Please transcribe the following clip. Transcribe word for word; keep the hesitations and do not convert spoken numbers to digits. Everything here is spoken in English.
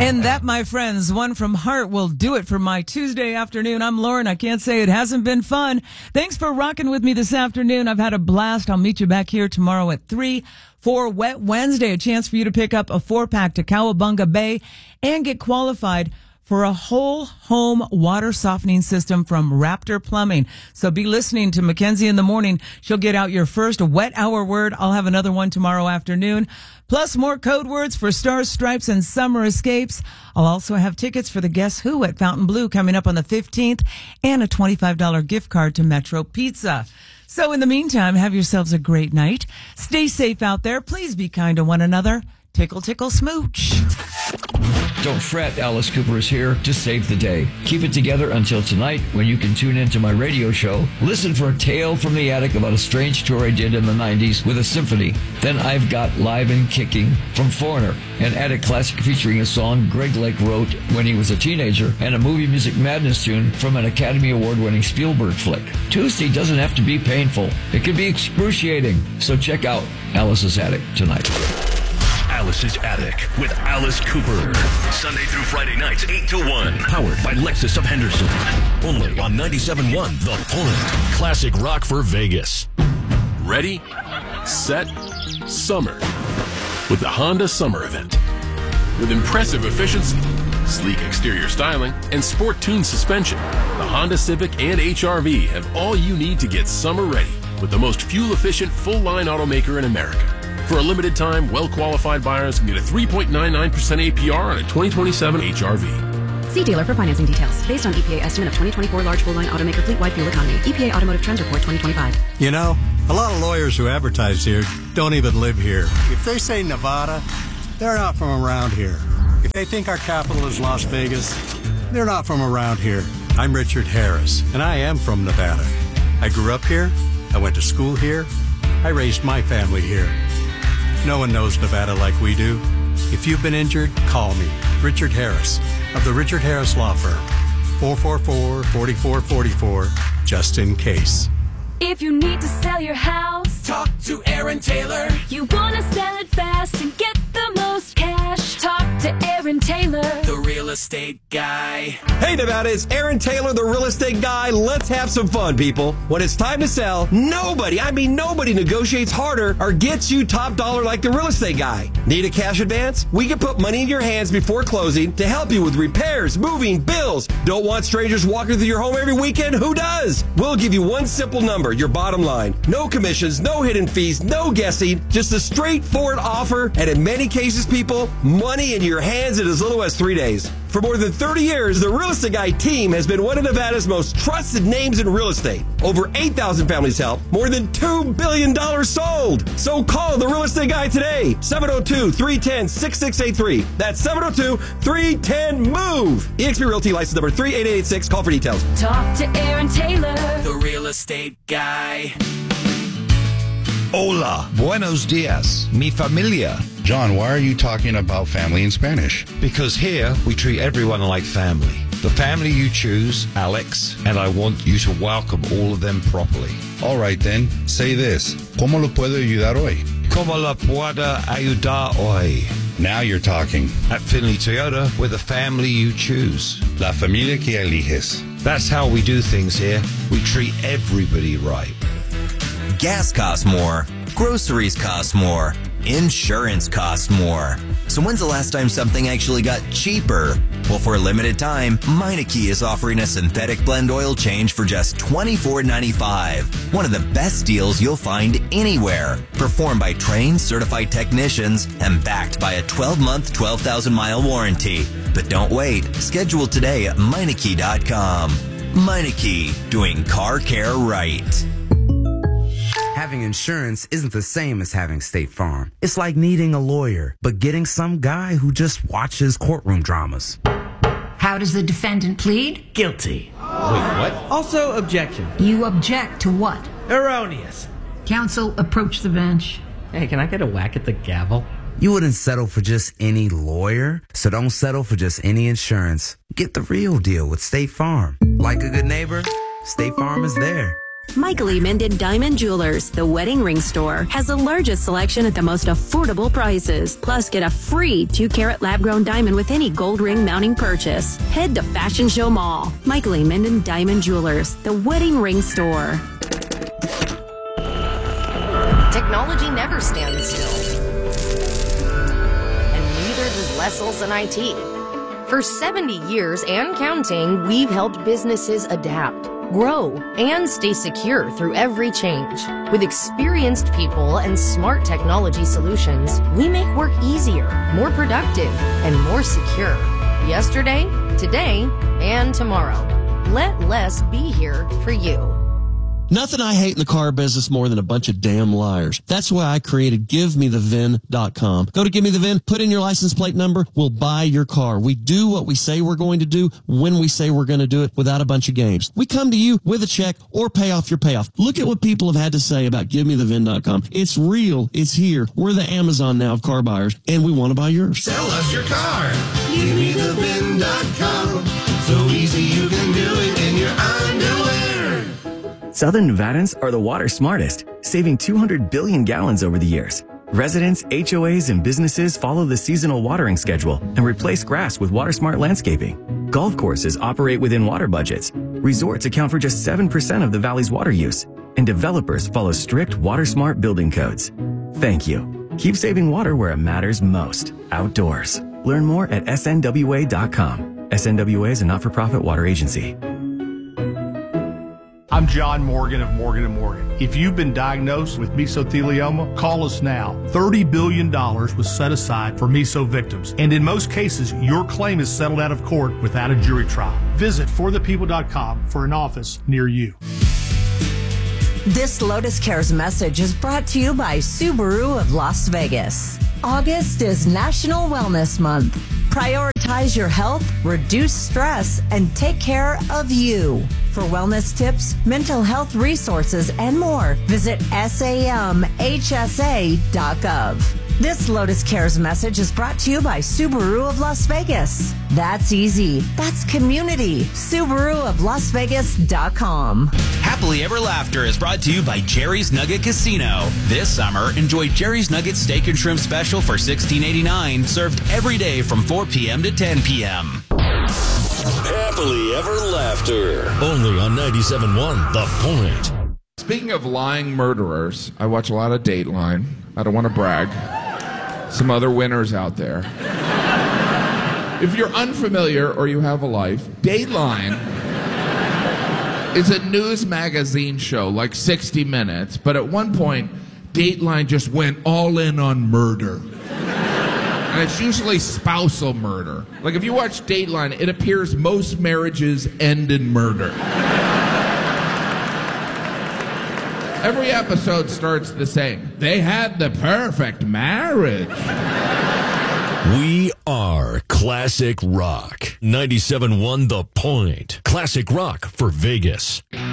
And that, my friends, one from Heart will do it for my Tuesday afternoon. I'm Lauren. I can't say it hasn't been fun. Thanks for rocking with me this afternoon. I've had a blast. I'll meet you back here tomorrow at three for Wet Wednesday, a chance for you to pick up a four-pack to Cowabunga Bay and get qualified for a whole home water softening system from Raptor Plumbing. So be listening to Mackenzie in the morning. She'll get out your first wet hour word. I'll have another one tomorrow afternoon. Plus more code words for Stars, Stripes, and Summer Escapes. I'll also have tickets for the Guess Who at Fountain Blue coming up on the fifteenth and a twenty-five dollars gift card to Metro Pizza. So in the meantime, have yourselves a great night. Stay safe out there. Please be kind to one another. Tickle, tickle, smooch. Don't fret, Alice Cooper is here to save the day. Keep it together until tonight when you can tune into my radio show. Listen for a tale from the attic about a strange tour I did in the nineties with a symphony. Then I've got Live and Kicking from Foreigner, an attic classic featuring a song Greg Lake wrote when he was a teenager, and a movie music madness tune from an Academy Award-winning Spielberg flick. Tuesday doesn't have to be painful. It can be excruciating. So check out Alice's Attic tonight. Alice's Attic with Alice Cooper. Sunday through Friday nights, eight to one. Powered by Lexus of Henderson. Only on ninety-seven point one The Point. Classic rock for Vegas. Ready, set, summer. With the Honda Summer Event. With impressive efficiency, sleek exterior styling, and sport-tuned suspension, the Honda Civic and H R V have all you need to get summer ready with the most fuel-efficient full-line automaker in America. For a limited time, well-qualified buyers can get a three point nine nine percent A P R on a twenty twenty-seven H R V. See dealer for financing details. Based on E P A estimate of twenty twenty-four large full-line automaker fleet-wide fuel economy. E P A Automotive Trends Report twenty twenty-five. You know, a lot of lawyers who advertise here don't even live here. If they say Nevada, they're not from around here. If they think our capital is Las Vegas, they're not from around here. I'm Richard Harris, and I am from Nevada. I grew up here. I went to school here. I raised my family here. No one knows Nevada like we do. If you've been injured, call me, Richard Harris, of the Richard Harris Law Firm. four four four, four four four four, just in case. If you need to sell your house, talk to Aaron Taylor. You want to sell it fast and get the most cash, talk to Aaron Taylor, the real estate guy. Hey Nevada, it's Aaron Taylor, the real estate guy. Let's have some fun, people. When it's time to sell, nobody, I mean nobody negotiates harder or gets you top dollar like the real estate guy. Need a cash advance? We can put money in your hands before closing to help you with repairs, moving, bills. Don't want strangers walking through your home every weekend? Who does? We'll give you one simple number, your bottom line. No commissions, no hidden fees, no guessing, just a straightforward offer, and in many cases, people, money in your hands in as little as three days. For more than thirty years, the Real Estate Guy team has been one of Nevada's most trusted names in real estate. Over eight thousand families helped, more than two billion dollars sold. So call the Real Estate Guy today, seven oh two, three one zero, six six eight three. That's seven oh two, three one zero, MOVE. eXp Realty license number three eight eight eight six. Call for details. Talk to Aaron Taylor, the Real Estate Guy. Hola, buenos dias, mi familia. John, why are you talking about family in Spanish? Because here we treat everyone like family. The family you choose, Alex, and I want you to welcome all of them properly. All right then, say this. ¿Cómo lo puedo ayudar hoy? ¿Cómo la puedo ayudar hoy? Now you're talking. At Finley Toyota, we're the family you choose. La familia que eliges. That's how we do things here. We treat everybody right. Gas costs more. Groceries cost more. Insurance costs more. So when's the last time something actually got cheaper? Well, for a limited time, Meineke is offering a synthetic blend oil change for just twenty-four ninety-five. One of the best deals you'll find anywhere. Performed by trained, certified technicians and backed by a twelve-month, twelve thousand mile warranty. But don't wait. Schedule today at Meineke dot com. Meineke, doing car care right. Having insurance isn't the same as having State Farm. It's like needing a lawyer, but getting some guy who just watches courtroom dramas. How does the defendant plead? Guilty. Wait, what? Also, objection. You object to what? Erroneous. Counsel, approach the bench. Hey, can I get a whack at the gavel? You wouldn't settle for just any lawyer, so don't settle for just any insurance. Get the real deal with State Farm. Like a good neighbor, State Farm is there. Michael E. Minden Diamond Jewelers, the wedding ring store, has the largest selection at the most affordable prices. Plus, get a free two carat lab-grown diamond with any gold ring mounting purchase. Head to Fashion Show Mall. Michael E. Minden Diamond Jewelers, the wedding ring store. Technology never stands still. And neither does Lesselson I T. For seventy years and counting, we've helped businesses adapt, grow, and stay secure through every change. With experienced people and smart technology solutions, we make work easier, more productive, and more secure. Yesterday, today, and tomorrow. Let Les be here for you. Nothing I hate in the car business more than a bunch of damn liars. That's why I created give me the V I N dot com. Go to Give Me The V I N, put in your license plate number, we'll buy your car. We do what we say we're going to do when we say we're going to do it without a bunch of games. We come to you with a check or pay off your payoff. Look at what people have had to say about Give Me The V I N dot com. It's real. It's here. We're the Amazon now of car buyers, and we want to buy yours. Sell us your car. Give Me The V I N dot com. So easy you can do it in your underwear. Southern Nevadans are the water smartest, saving two hundred billion gallons over the years. Residents, H O As, and businesses follow the seasonal watering schedule and replace grass with water-smart landscaping. Golf courses operate within water budgets. Resorts account for just seven percent of the valley's water use. And developers follow strict water-smart building codes. Thank you. Keep saving water where it matters most, outdoors. Learn more at S N W A dot com. S N W A is a not-for-profit water agency. I'm John Morgan of Morgan and Morgan. If you've been diagnosed with mesothelioma, call us now. thirty billion dollars was set aside for meso victims. And in most cases, your claim is settled out of court without a jury trial. Visit for the people dot com for an office near you. This Lotus Cares message is brought to you by Subaru of Las Vegas. August is National Wellness Month. Prioritize your health, reduce stress, and take care of you. For wellness tips, mental health resources, and more, visit S A M H S A dot gov. This Lotus Cares message is brought to you by Subaru of Las Vegas. That's easy. That's community. Subaru of Las Vegas dot com. Happily Ever Laughter is brought to you by Jerry's Nugget Casino. This summer, enjoy Jerry's Nugget Steak and Shrimp Special for sixteen eighty-nine, served every day from four p.m. to ten p.m. Happily Ever Laughter. Only on ninety-seven point one The Point. Speaking of lying murderers, I watch a lot of Dateline. I don't want to brag. Some other winners out there. If you're unfamiliar or you have a life, Dateline is a news magazine show like sixty minutes, but at one point, Dateline just went all in on murder. And it's usually spousal murder. Like if you watch Dateline, it appears most marriages end in murder. Every episode starts the same. They had the perfect marriage. We are Classic Rock. ninety-seven point one The Point. Classic Rock for Vegas.